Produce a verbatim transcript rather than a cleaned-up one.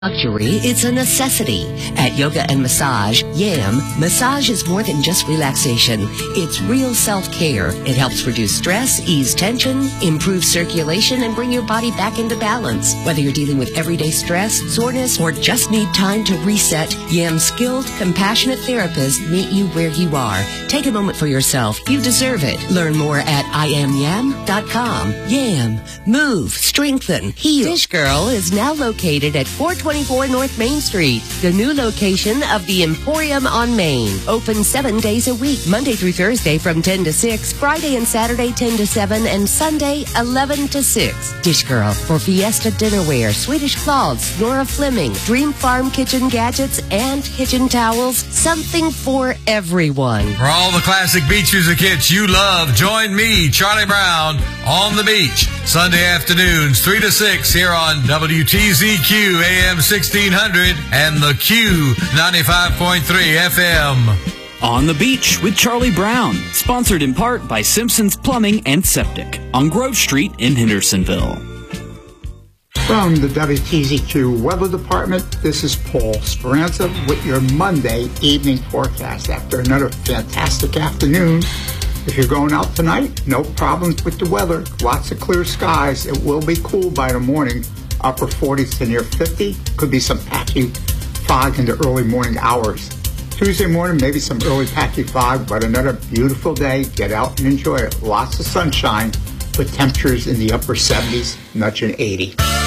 Luxury, it's a necessity. At Yoga and Massage, YAM, massage is more than just relaxation. It's real self-care. It helps reduce stress, ease tension, improve circulation, and bring your body back into balance. Whether you're dealing with everyday stress, soreness, or just need time to reset, YAM's skilled, compassionate therapists meet you where you are. Take a moment for yourself. You deserve it. Learn more at I am yam dot com. YAM. Move, strengthen, heal. Dish Girl is now located at four twenty-four North Main Street, the new location of the Emporium on Main. Open seven days a week, Monday through Thursday from ten to six, Friday and Saturday ten to seven, and Sunday eleven to six. Dish Girl for Fiesta dinnerware, Swedish cloths, Nora Fleming, Dream Farm kitchen gadgets, and kitchen towels. Something for everyone. For all the classic beach music hits you love, join me, Charlie Brown, on the beach. Sunday afternoons, three to six, here on W T Z Q A M sixteen hundred and the Q ninety-five point three F M. On the Beach with Charlie Brown, sponsored in part by Simpson's Plumbing and Septic on Grove Street in Hendersonville. From the W T Z Q Weather Department, this is Paul Speranza with your Monday evening forecast. After another fantastic afternoon, if you're going out tonight, no problems with the weather. Lots of clear skies. It will be cool by the morning, upper forties to near fifty. Could be some patchy fog in the early morning hours. Tuesday morning, maybe some early patchy fog, but another beautiful day. Get out and enjoy it. Lots of sunshine with temperatures in the upper seventies, nudging eighty.